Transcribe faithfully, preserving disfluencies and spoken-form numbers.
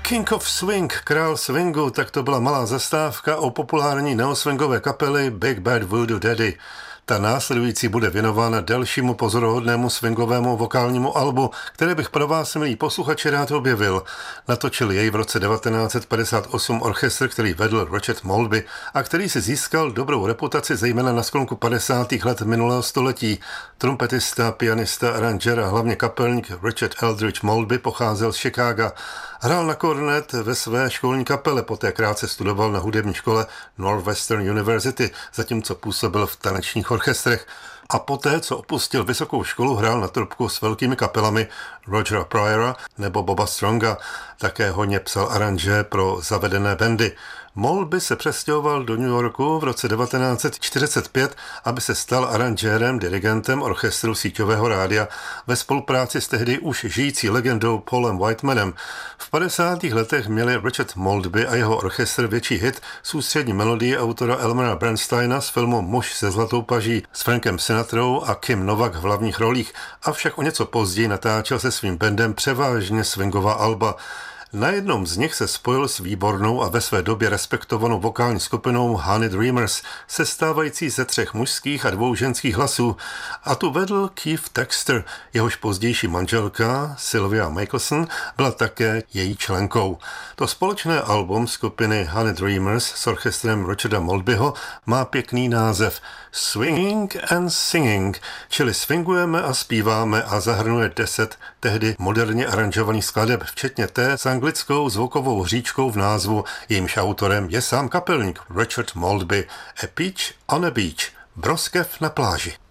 King of Swing, král swingu, tak to byla malá zastávka o populární neoswingové kapely Big Bad Voodoo Daddy. Ta následující bude věnována delšímu pozoruhodnému swingovému vokálnímu albu, které bych pro vás, milí posluchači, rád objevil. Natočil jej v roce devatenáct set padesát osm orchestr, který vedl Richard Maltby a který si získal dobrou reputaci zejména na sklonku padesátých let minulého století. Trumpetista, pianista, aranžer a hlavně kapelník Richard Eldridge Maltby pocházel z Chicaga. Hrál na kornet ve své školní kapele, poté krátce studoval na hudební škole Northwestern University, zatímco působil v tanečních orchestrech. A poté, co opustil vysokou školu, hrál na trubku s velkými kapelami Rogera Pryora nebo Boba Stronga. Také hodně psal aranže pro zavedené bandy. Maltby se přestěhoval do New Yorku v roce devatenáct set čtyřicet pět, aby se stal aranžérem, dirigentem orchestru síťového rádia ve spolupráci s tehdy už žijící legendou Paulem Whitemanem. V padesátých letech měli Richard Maltby a jeho orchestr větší hit s ústřední melodií autora Elmera Bernsteina z filmu Muž se zlatou paží s Frankem Sinatrou a Kim Novak v hlavních rolích, avšak o něco později natáčel se svým bandem převážně swingová alba. Na jednom z nich se spojil s výbornou a ve své době respektovanou vokální skupinou Honey Dreamers, sestávající ze třech mužských a dvou ženských hlasů, a tu vedl Keith Texter, jehož pozdější manželka Sylvia Michelson byla také její členkou. To společné album skupiny Honey Dreamers s orchestrem Richarda Maltbyho má pěkný název Swinging and Singing, čili swingujeme a zpíváme, a zahrnuje deset tehdy moderně aranžovaných skladeb, včetně té s anglickou zvukovou hříčkou v názvu, jejímž autorem je sám kapelník Richard Maltby. A Peach on a Beach, broskev na pláži.